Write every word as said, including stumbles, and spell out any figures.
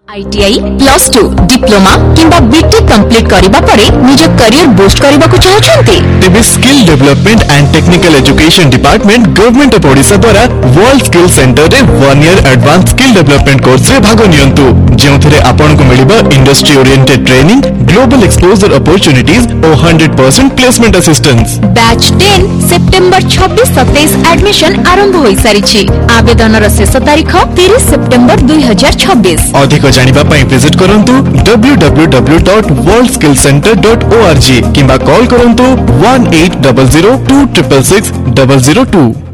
ITI plus two diploma किंबा BTech complete करिबा परे निज करियर बूस्ट करबा को चाहछन्ते तेबे skill development and technical education department government of Odisha द्वारा वर्ल्ड स्किल सेंटर रे one year advance skill development course रे भाग नियंतु जेउथरे आपन को मिलिबा industry oriented training global exposure opportunities और hundred percent placement assistance. Batch ten September छब्बीस सत्ताईस एडमिशन आरंभ होई सारिछि। आवेदन र शेष तारीख तीस सेप्टेम्बर दो हज़ार छब्बीस। अधिक जानिबा पई विजिट करंतु W W W dot world skill centre dot O R G किंबा कॉल करंतु one eight double zero to triple six double zero to.